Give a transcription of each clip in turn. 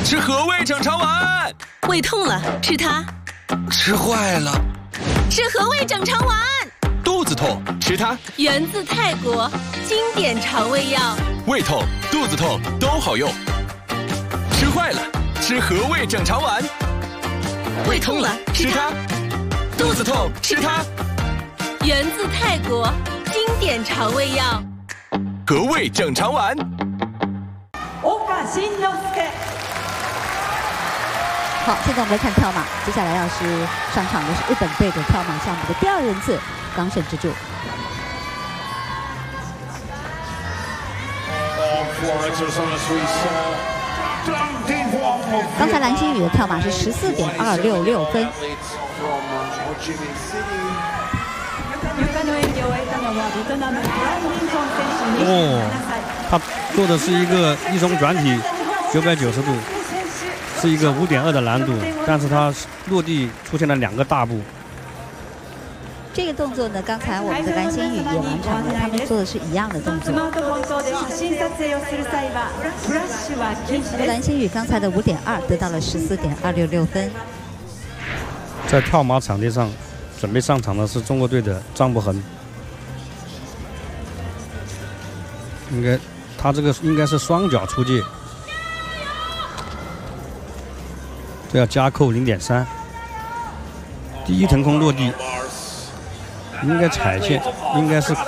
吃和味整肠丸。 胃痛了，吃它； 吃坏了， 吃和味整肠丸。 肚子痛，吃它。 源自泰国，经典肠胃药。 胃痛、肚子痛都好用。吃坏了，吃和味整肠丸。 胃痛了，吃它； 肚子痛，吃它。 源自泰国，经典肠胃药。 和味整肠丸。 好，现在我们来看跳马，接下来要是上场的是日本队的跳马项目的第2人次冈胜之助。刚才蓝星宇的跳马是14.266分。 他做的是一个一松转体990度，是一个5.2的难度，但是他落地出现了2个大步。 这个动作呢，刚才我们的蓝星宇也完成了，他们做的是一样的动作。蓝星宇刚才的5.2得到了14.266分。 在跳马场地上，准备上场的是中国队的张博恒。他这个应该是双脚出界，这要加扣0.3。第一腾空落地，应该踩线，应该是。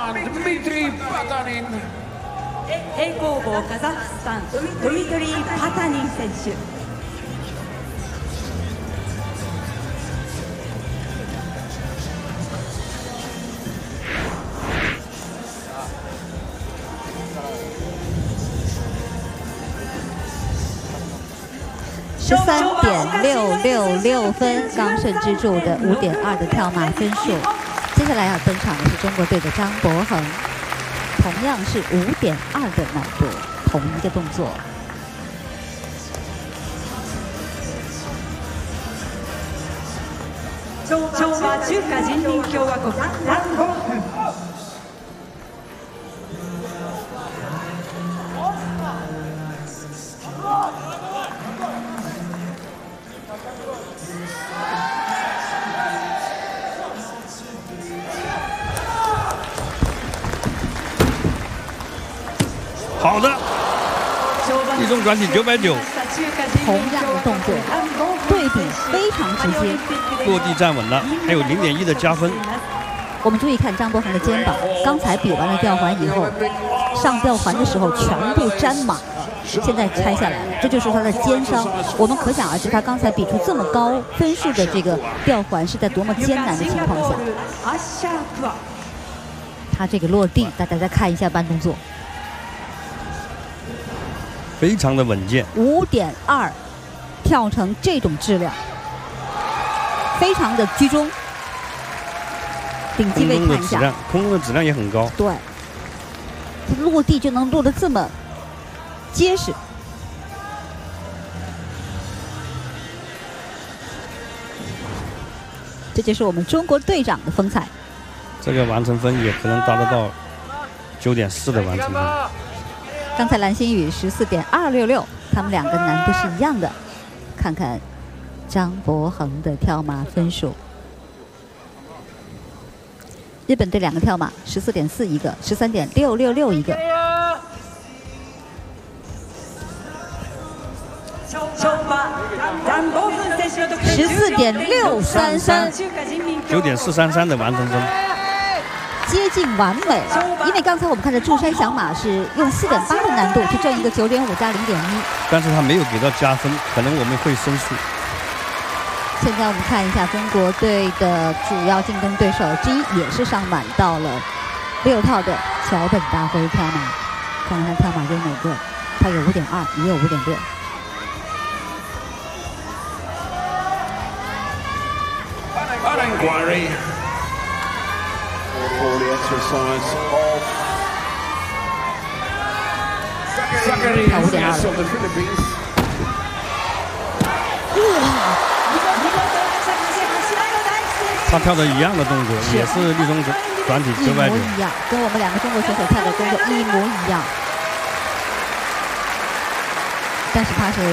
13.666分，冈胜之助的5.2的跳马分数。接下来要登场的是中国队的张博恒，同样是5.2的难度，同一个动作。 好的，一中转体990， 同样的动作，对比非常直接， 落地站稳了，还有0.1的加分。 我们注意看张博恒的肩膀，刚才比完了吊环以后，上吊环的时候全部沾满，现在拆下来了，这就是他的肩伤。我们可想而知，他刚才比出这么高分数的这个吊环是在多么艰难的情况下。他这个落地，大家再看一下慢动作。 非常的稳健 ，5.2跳成这种质量，非常的居中。顶机位看一下， 空中的质量也很高。 对，落地就能落得这么结实。这就是我们中国队长的风采。 这个完成分也可能达得到9.4的完成分。 刚才蓝星宇14.266，他们2个难度是一样的。看看张博恒的跳马分数，日本队2个跳马14.4一个，13.666一个。14.633 ，9.433的完成分。 接近完美，因为刚才我们看的柱山响马是用4.8的难度去挣一个9.5加0.1， 但是他没有给到加分，可能我们会申诉。 现在我们看一下中国队的主要竞争对手之一，也是上满到了6套的桥本大辉跳马，看看他跳马有哪个，他有5.2，也有5.6。 For the exercise of Zacarias of the Philippines. 他跳的一样的动作，也是立中转体990， 一模一样，跟我们2个中国选手跳的动作一模一样，但是他是